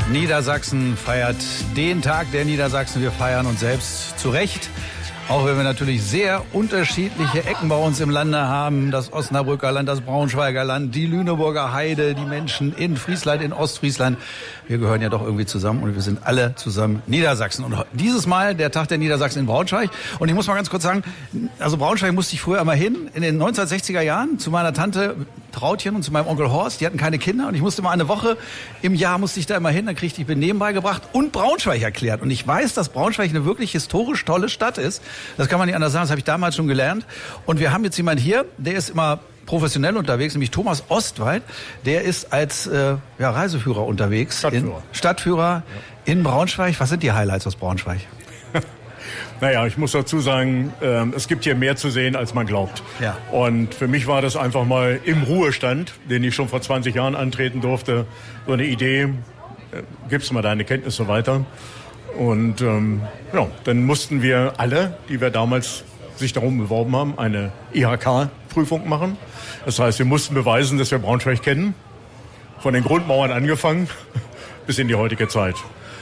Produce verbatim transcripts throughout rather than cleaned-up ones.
Niedersachsen feiert den Tag der Niedersachsen. Wir feiern uns selbst zu Recht. Auch wenn wir natürlich sehr unterschiedliche Ecken bei uns im Lande haben. Das Osnabrücker Land, das Braunschweiger Land, die Lüneburger Heide, die Menschen in Friesland, in Ostfriesland. Wir gehören ja doch irgendwie zusammen und wir sind alle zusammen Niedersachsen. Und dieses Mal der Tag der Niedersachsen in Braunschweig. Und ich muss mal ganz kurz sagen, also Braunschweig musste ich früher einmal hin, in den neunzehnhundertsechziger Jahren, zu meiner Tante Trautchen und zu meinem Onkel Horst. Die hatten keine Kinder und ich musste mal eine Woche im Jahr musste ich da immer hin. Dann kriegte ich Benehmen beigebracht und Braunschweig erklärt. Und ich weiß, dass Braunschweig eine wirklich historisch tolle Stadt ist. Das kann man nicht anders sagen, das habe ich damals schon gelernt. Und wir haben jetzt jemanden hier, der ist immer professionell unterwegs, nämlich Thomas Ostwald. Der ist als äh, ja, Reiseführer unterwegs. Stadtführer. In, Stadtführer ja. in Braunschweig. Was sind die Highlights aus Braunschweig? Naja, ich muss dazu sagen, äh, es gibt hier mehr zu sehen, als man glaubt. Ja. Und für mich war das einfach mal im Ruhestand, den ich schon vor zwanzig Jahren antreten durfte, so eine Idee, äh, gibst mal deine Kenntnisse weiter. Und ähm, ja, dann mussten wir alle, die wir damals sich darum beworben haben, eine I H K-Prüfung machen. Das heißt, wir mussten beweisen, dass wir Braunschweig kennen, von den Grundmauern angefangen bis in die heutige Zeit.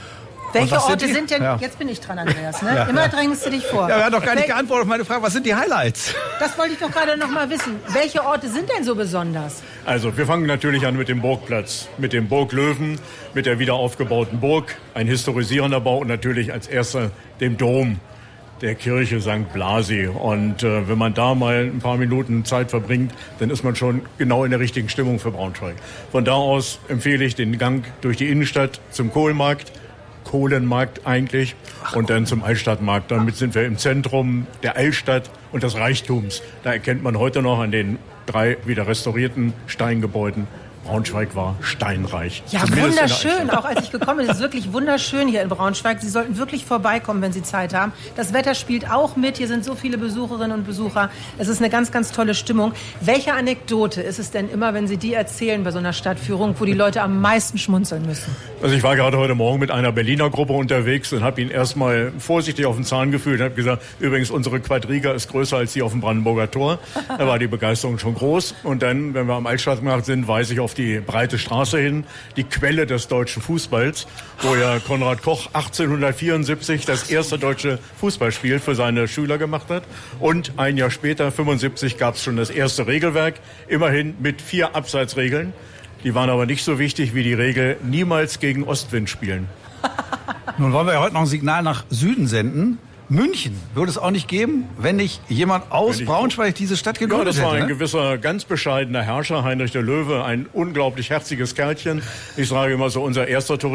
Welche Orte sind, sind denn, ja. jetzt bin ich dran, Andreas, ne? Ja, Immer ja. drängst du dich vor. Ja, er hat doch gar nicht Wel- geantwortet auf meine Frage, was sind die Highlights? Das wollte ich doch gerade noch mal wissen. Welche Orte sind denn so besonders? Also wir fangen natürlich an mit dem Burgplatz, mit dem Burglöwen, mit der wiederaufgebauten Burg, ein historisierender Bau und natürlich als erster dem Dom der Kirche Sankt Blasi. Und äh, wenn man da mal ein paar Minuten Zeit verbringt, dann ist man schon genau in der richtigen Stimmung für Braunschweig. Von da aus empfehle ich den Gang durch die Innenstadt zum Kohlmarkt, Kohlenmarkt eigentlich, und dann zum Altstadtmarkt. Damit sind wir im Zentrum der Altstadt und des Reichtums. Da erkennt man heute noch an den drei wieder restaurierten Steingebäuden, Braunschweig war steinreich. Ja, Zumindest wunderschön. Auch als ich gekommen bin, es ist wirklich wunderschön hier in Braunschweig. Sie sollten wirklich vorbeikommen, wenn Sie Zeit haben. Das Wetter spielt auch mit. Hier sind so viele Besucherinnen und Besucher. Es ist eine ganz, ganz tolle Stimmung. Welche Anekdote ist es denn immer, wenn Sie die erzählen bei so einer Stadtführung, wo die Leute am meisten schmunzeln müssen? Also ich war gerade heute Morgen mit einer Berliner Gruppe unterwegs und habe ihn erstmal vorsichtig auf den Zahn gefühlt und habe gesagt, übrigens, unsere Quadriga ist größer als die auf dem Brandenburger Tor. Da war die Begeisterung schon groß. Und dann, wenn wir am Altstadtmarkt sind, weise ich auf die breite Straße hin, die Quelle des deutschen Fußballs, wo ja Konrad Koch achtzehnhundertvierundsiebzig das erste deutsche Fußballspiel für seine Schüler gemacht hat. Und ein Jahr später, fünfundsiebzig, gab es schon das erste Regelwerk, immerhin mit vier Abseitsregeln. Die waren aber nicht so wichtig wie die Regel, niemals gegen Ostwind spielen. Nun wollen wir ja heute noch ein Signal nach Süden senden. München würde es auch nicht geben, wenn nicht jemand aus Braunschweig diese Stadt gegründet hätte. Ja, das war ein ne? gewisser, ganz bescheidener Herrscher, Heinrich der Löwe, ein unglaublich herziges Kerlchen. Ich sage immer so, unser erster Tourist